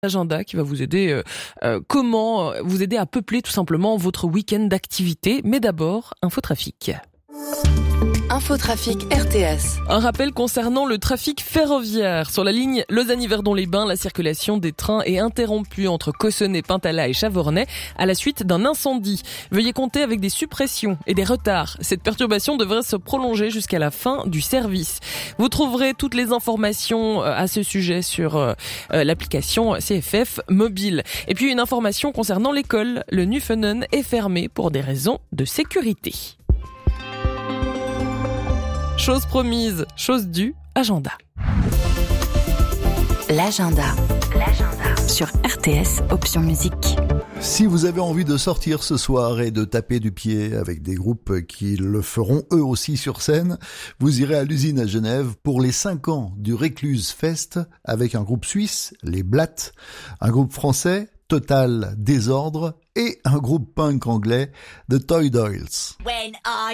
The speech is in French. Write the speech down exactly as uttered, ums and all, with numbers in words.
Agenda qui va vous aider, euh, euh, comment vous aider à peupler tout simplement votre week-end d'activité. Mais d'abord, Infotrafic. Infotrafic R T S. Un rappel concernant le trafic ferroviaire. Sur la ligne Lausanne-Yverdon-les-Bains, la circulation des trains est interrompue entre Cossonay, Pintala et Chavornay à la suite d'un incendie. Veuillez compter avec des suppressions et des retards. Cette perturbation devrait se prolonger jusqu'à la fin du service. Vous trouverez toutes les informations à ce sujet sur euh, l'application C F F mobile. Et puis une information concernant l'école. Le Nufenen est fermé pour des raisons de sécurité. Chose promise, chose due, agenda. L'agenda. L'agenda. Sur R T S, option musique. Si vous avez envie de sortir ce soir et de taper du pied avec des groupes qui le feront eux aussi sur scène, vous irez à l'usine à Genève pour les cinq ans du Recluse Fest avec un groupe suisse, les Blatt, un groupe français, Total Désordre, et un groupe punk anglais, The Toy Dolls. When I